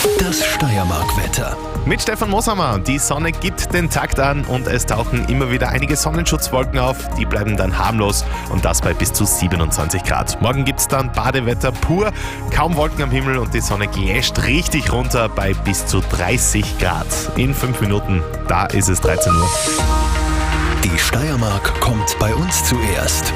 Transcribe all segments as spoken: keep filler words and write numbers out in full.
Das Steiermark-Wetter. Mit Stefan Moshammer. Die Sonne gibt den Takt an und es tauchen immer wieder einige Sonnenschutzwolken auf. Die bleiben dann harmlos und das bei bis zu siebenundzwanzig Grad. Morgen gibt es dann Badewetter pur, kaum Wolken am Himmel und die Sonne gläscht richtig runter bei bis zu dreißig Grad. In fünf Minuten, da ist es dreizehn Uhr. Die Steiermark kommt bei uns zuerst.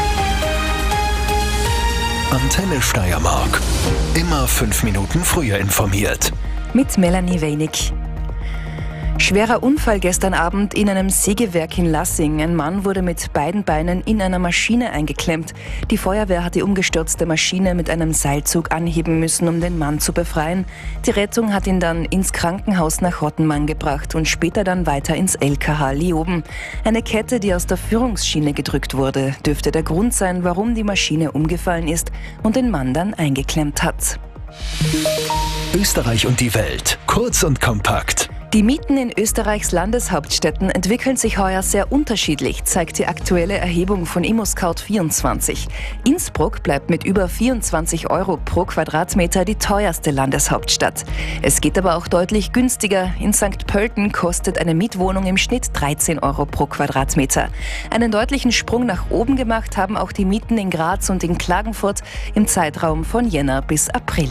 Antenne Steiermark. Immer fünf Minuten früher informiert. Mit Melanie Weinig. Schwerer Unfall gestern Abend in einem Sägewerk in Lassing. Ein Mann wurde mit beiden Beinen in einer Maschine eingeklemmt. Die Feuerwehr hat die umgestürzte Maschine mit einem Seilzug anheben müssen, um den Mann zu befreien. Die Rettung hat ihn dann ins Krankenhaus nach Rottenmann gebracht und später dann weiter ins L K H Leoben. Eine Kette, die aus der Führungsschiene gedrückt wurde, dürfte der Grund sein, warum die Maschine umgefallen ist und den Mann dann eingeklemmt hat. Österreich und die Welt. Kurz und kompakt. Die Mieten in Österreichs Landeshauptstädten entwickeln sich heuer sehr unterschiedlich, zeigt die aktuelle Erhebung von ImmoScout vierundzwanzig. Innsbruck bleibt mit über vierundzwanzig Euro pro Quadratmeter die teuerste Landeshauptstadt. Es geht aber auch deutlich günstiger. In Sankt Pölten kostet eine Mietwohnung im Schnitt dreizehn Euro pro Quadratmeter. Einen deutlichen Sprung nach oben gemacht haben auch die Mieten in Graz und in Klagenfurt im Zeitraum von Jänner bis April.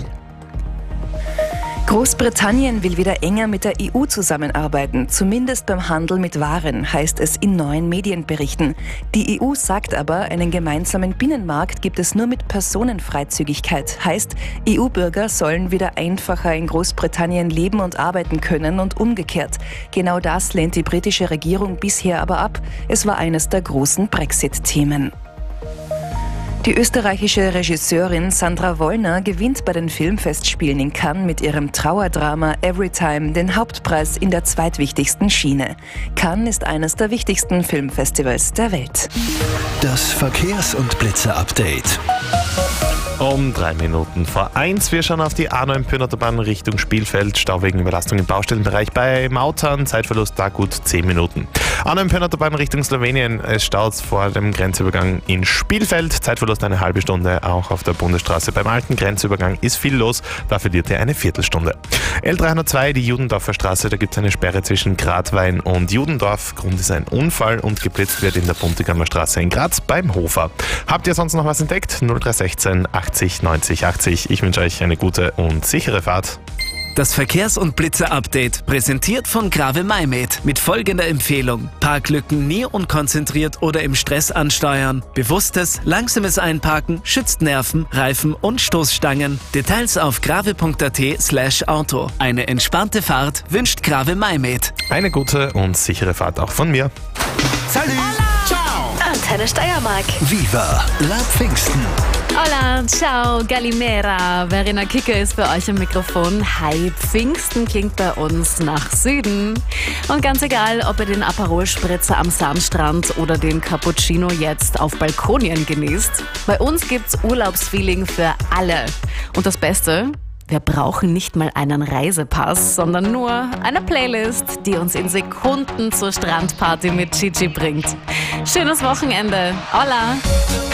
Großbritannien will wieder enger mit der E U zusammenarbeiten, zumindest beim Handel mit Waren, heißt es in neuen Medienberichten. Die E U sagt aber, einen gemeinsamen Binnenmarkt gibt es nur mit Personenfreizügigkeit. Heißt, E U-Bürger sollen wieder einfacher in Großbritannien leben und arbeiten können und umgekehrt. Genau das lehnt die britische Regierung bisher aber ab. Es war eines der großen Brexit-Themen. Die österreichische Regisseurin Sandra Wollner gewinnt bei den Filmfestspielen in Cannes mit ihrem Trauerdrama Everytime den Hauptpreis in der zweitwichtigsten Schiene. Cannes ist eines der wichtigsten Filmfestivals der Welt. Das Verkehrs- und Blitzer-Update. Um drei Minuten vor eins. Wir schauen auf die A neun Pyrnaterbahn Richtung Spielfeld. Stau wegen Überlastung im Baustellenbereich bei Mautern. Zeitverlust da gut zehn Minuten. A neun Pyrnaterbahn Richtung Slowenien. Es staut vor dem Grenzübergang in Spielfeld. Zeitverlust eine halbe Stunde. Auch auf der Bundesstraße beim alten Grenzübergang ist viel los. Da verliert ihr eine Viertelstunde. L dreihundertzwei, die Judendorfer Straße. Da gibt es eine Sperre zwischen Gradwein und Judendorf. Grund ist ein Unfall und geblitzt wird in der Buntegammer Straße in Graz beim Hofer. Habt ihr sonst noch was entdeckt? null drei sechzehn achtzig neunzig achtzig. Ich wünsche euch eine gute und sichere Fahrt. Das Verkehrs- und Blitzer-Update, präsentiert von Grave Maimed mit folgender Empfehlung. Parklücken nie unkonzentriert oder im Stress ansteuern. Bewusstes, langsames Einparken schützt Nerven, Reifen und Stoßstangen. Details auf grave punkt at slash auto. Eine entspannte Fahrt wünscht Grave Maimed. Eine gute und sichere Fahrt auch von mir. Salut! Ciao! Antenne Steiermark. Viva la Pfingsten! Hola, ciao, Galimera. Verena Kicker ist für euch am Mikrofon. Hi, Pfingsten klingt bei uns nach Süden. Und ganz egal, ob ihr den Aperol-Spritzer am Sandstrand oder den Cappuccino jetzt auf Balkonien genießt, bei uns gibt's Urlaubsfeeling für alle. Und das Beste: wir brauchen nicht mal einen Reisepass, sondern nur eine Playlist, die uns in Sekunden zur Strandparty mit Gigi bringt. Schönes Wochenende. Hola!